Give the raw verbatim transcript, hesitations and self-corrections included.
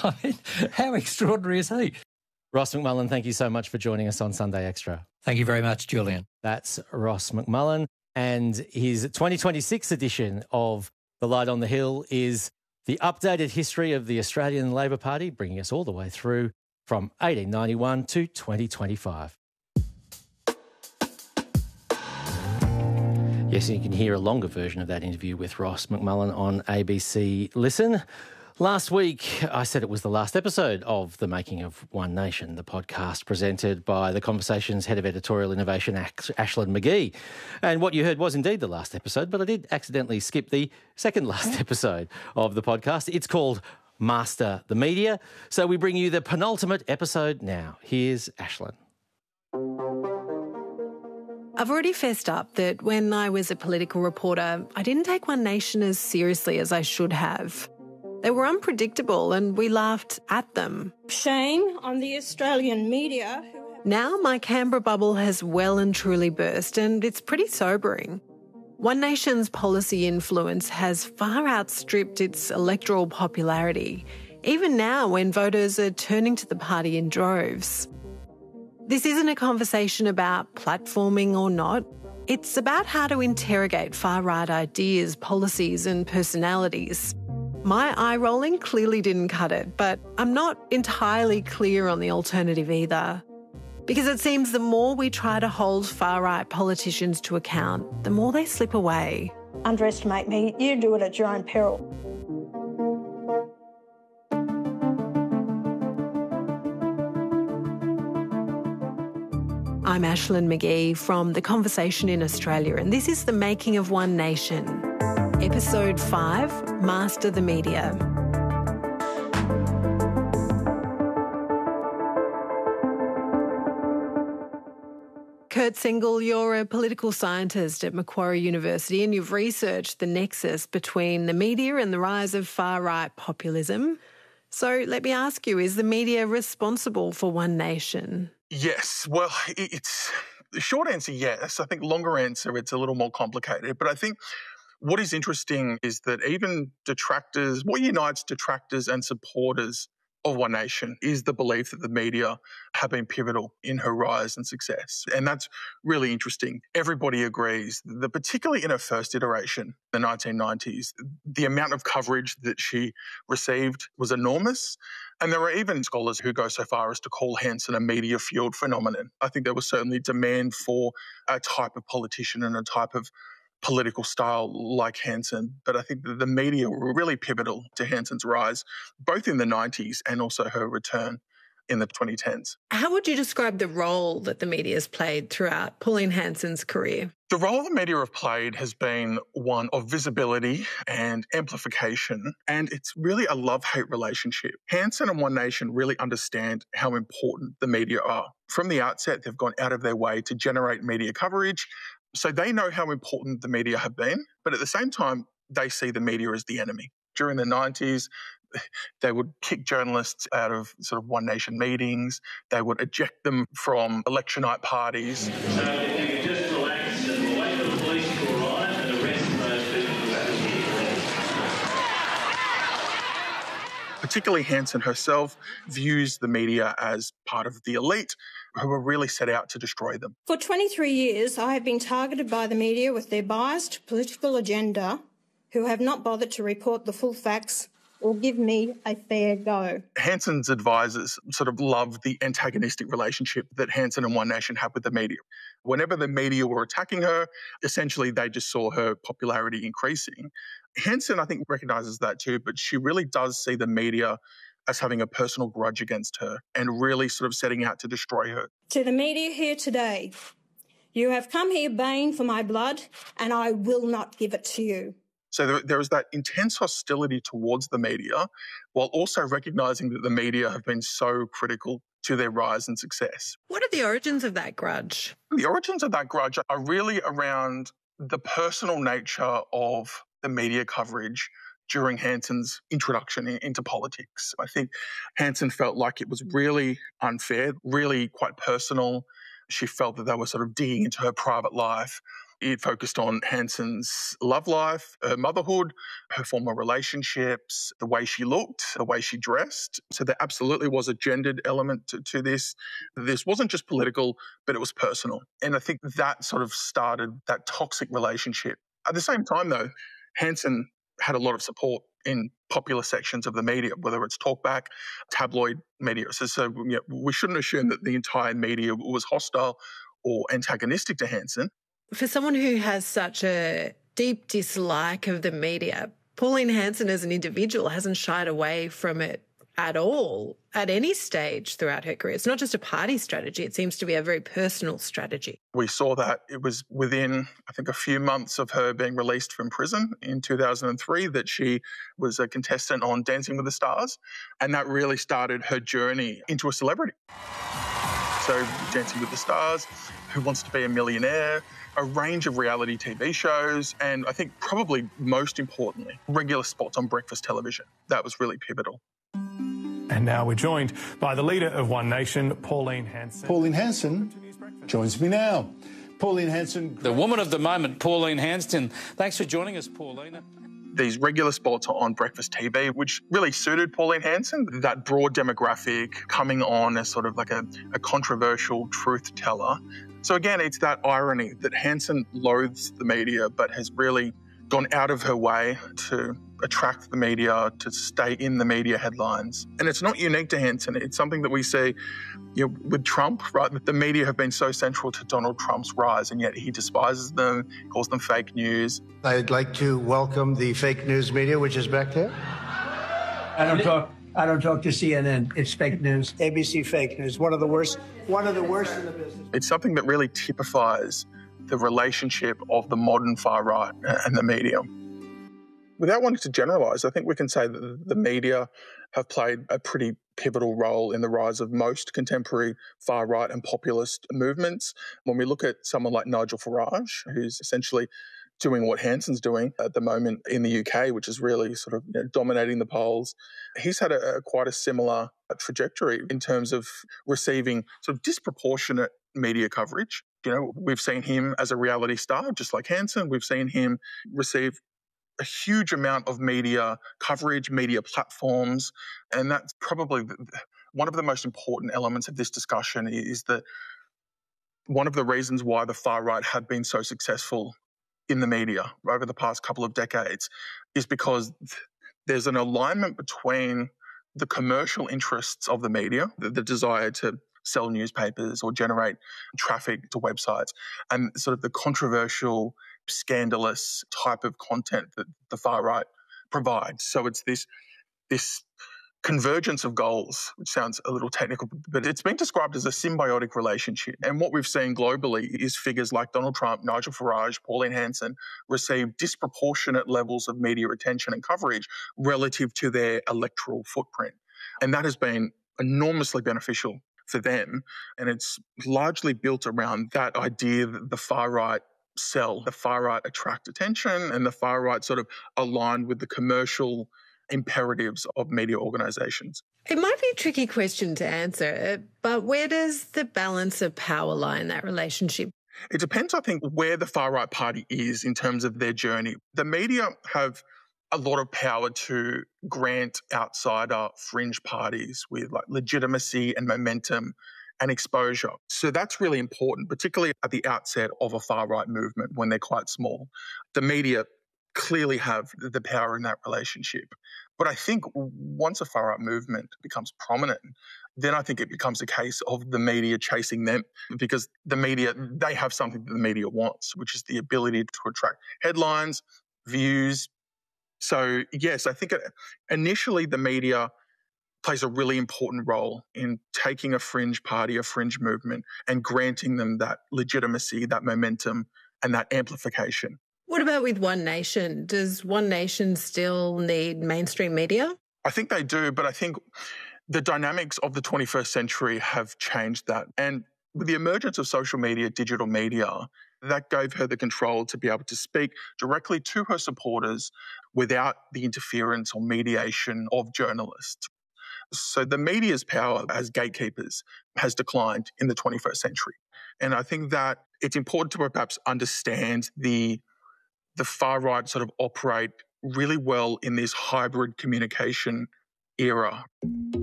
I mean, how extraordinary is he? Ross McMullen, thank you so much for joining us on Sunday Extra. Thank you very much, Julian. That's Ross McMullen, and his twenty twenty-six edition of The Light on the Hill is the updated history of the Australian Labor Party, bringing us all the way through from eighteen ninety-one to twenty twenty-five. Yes, you can hear a longer version of that interview with Ross McMullen on A B C Listen. Last week, I said it was the last episode of The Making of One Nation, the podcast presented by The Conversation's Head of Editorial Innovation, Ashlyn McGee. And what you heard was indeed the last episode, but I did accidentally skip the second last episode of the podcast. It's called Master the Media. So we bring you the penultimate episode now. Here's Ashlyn. I've already fessed up that when I was a political reporter, I didn't take One Nation as seriously as I should have. They were unpredictable and we laughed at them. Shame on the Australian media. Now my Canberra bubble has well and truly burst, and it's pretty sobering. One Nation's policy influence has far outstripped its electoral popularity, even now when voters are turning to the party in droves. This isn't a conversation about platforming or not. It's about how to interrogate far-right ideas, policies and personalities. My eye-rolling clearly didn't cut it, but I'm not entirely clear on the alternative either. Because it seems the more we try to hold far-right politicians to account, the more they slip away. Underestimate me, you do it at your own peril. I'm Ashlyn McGee from The Conversation in Australia, and this is The Making of One Nation. Episode five, Master the Media. Kurt Sengel, you're a political scientist at Macquarie University and you've researched the nexus between the media and the rise of far-right populism. So let me ask you, is the media responsible for One Nation? Yes. Well, it's the short answer, yes. I think longer answer, it's a little more complicated. But I think what is interesting is that even detractors, what unites detractors and supporters of One Nation is the belief that the media have been pivotal in her rise and success. And that's really interesting. Everybody agrees that particularly in her first iteration, the nineteen nineties, the amount of coverage that she received was enormous. And there are even scholars who go so far as to call Hanson a media-fueled phenomenon. I think there was certainly demand for a type of politician and a type of political style like Hanson, but I think that the media were really pivotal to Hanson's rise, both in the nineties and also her return in the twenty tens. How would you describe the role that the media has played throughout Pauline Hanson's career? The role the media have played has been one of visibility and amplification, and it's really a love-hate relationship. Hanson and One Nation really understand how important the media are. From the outset, they've gone out of their way to generate media coverage, so they know how important the media have been, but at the same time, they see the media as the enemy. During the nineties, they would kick journalists out of sort of One Nation meetings. They would eject them from election night parties. So if you could just relax and wait for the police to arrive and arrest those people who have here. Particularly Hanson herself views the media as part of the elite who are really set out to destroy them. For twenty-three years, I have been targeted by the media with their biased political agenda, who have not bothered to report the full facts or give me a fair go. Hanson's advisors sort of love the antagonistic relationship that Hanson and One Nation have with the media. Whenever the media were attacking her, essentially they just saw her popularity increasing. Hanson, I think, recognises that too, but she really does see the media as having a personal grudge against her and really sort of setting out to destroy her. To the media here today, you have come here baying for my blood and I will not give it to you. So there, there is that intense hostility towards the media, while also recognising that the media have been so critical to their rise and success. What are the origins of that grudge? The origins of that grudge are really around the personal nature of the media coverage during Hanson's introduction into politics. I think Hanson felt like it was really unfair, really quite personal. She felt that they were sort of digging into her private life. It focused on Hanson's love life, her motherhood, her former relationships, the way she looked, the way she dressed. So there absolutely was a gendered element to, to this. This wasn't just political, but it was personal. And I think that sort of started that toxic relationship. At the same time, though, Hanson had a lot of support in popular sections of the media, whether it's talkback, tabloid media. So, so you know, we shouldn't assume that the entire media was hostile or antagonistic to Hanson. For someone who has such a deep dislike of the media, Pauline Hanson as an individual hasn't shied away from it at all at any stage throughout her career. It's not just a party strategy. It seems to be a very personal strategy. We saw that it was within, I think, a few months of her being released from prison in two thousand three that she was a contestant on Dancing with the Stars. And that really started her journey into a celebrity. So Dancing with the Stars, Who Wants to Be a Millionaire, a range of reality T V shows, and I think probably most importantly, regular spots on breakfast television. That was really pivotal. And now we're joined by the leader of One Nation, Pauline Hanson. Pauline Hanson joins me now. Pauline Hanson. The woman of the moment, Pauline Hanson. Thanks for joining us, Pauline. These regular spots on breakfast T V, which really suited Pauline Hanson, that broad demographic coming on as sort of like a, a controversial truth teller. So again, it's that irony that Hanson loathes the media, but has really gone out of her way to attract the media, to stay in the media headlines. And it's not unique to Hanson. It's something that we see, you know, with Trump, right? The media have been so central to Donald Trump's rise, and yet he despises them, calls them fake news. I'd like to welcome the fake news media, which is back there. I don't talk. I don't talk to C N N. It's fake news. A B C fake news. One of the worst. One of the worst in the business. It's something that really typifies the relationship of the modern far right and the media. Without wanting to generalise, I think we can say that the media have played a pretty pivotal role in the rise of most contemporary far-right and populist movements. When we look at someone like Nigel Farage, who's essentially doing what Hanson's doing at the moment in the U K, which is really sort of, you know, dominating the polls, he's had a, a quite a similar trajectory in terms of receiving sort of disproportionate media coverage. You know, we've seen him as a reality star, just like Hanson. We've seen him receive a huge amount of media coverage, media platforms, and that's probably one of the most important elements of this discussion is that one of the reasons why the far right have been so successful in the media over the past couple of decades is because there's an alignment between the commercial interests of the media, the, the desire to sell newspapers or generate traffic to websites, and sort of the controversial, scandalous type of content that the far right provides. So it's this, this convergence of goals, which sounds a little technical, but it's been described as a symbiotic relationship. And what we've seen globally is figures like Donald Trump, Nigel Farage, Pauline Hanson receive disproportionate levels of media attention and coverage relative to their electoral footprint. And that has been enormously beneficial for them. And it's largely built around that idea that the far right sell, the far right attract attention, and the far right sort of align with the commercial imperatives of media organisations. It might be a tricky question to answer, but where does the balance of power lie in that relationship? It depends, I think, where the far right party is in terms of their journey. The media have a lot of power to grant outsider fringe parties with like legitimacy and momentum and exposure. So that's really important, particularly at the outset of a far-right movement when they're quite small. The media clearly have the power in that relationship. But I think once a far-right movement becomes prominent, then I think it becomes a case of the media chasing them, because the media, they have something that the media wants, which is the ability to attract headlines, views. So yes, I think initially the media plays a really important role in taking a fringe party, a fringe movement, and granting them that legitimacy, that momentum, and that amplification. What about with One Nation? Does One Nation still need mainstream media? I think they do, but I think the dynamics of the twenty-first century have changed that. And with the emergence of social media, digital media, that gave her the control to be able to speak directly to her supporters without the interference or mediation of journalists. So the media's power as gatekeepers has declined in the twenty-first century. And I think that it's important to perhaps understand the the far right sort of operate really well in this hybrid communication era.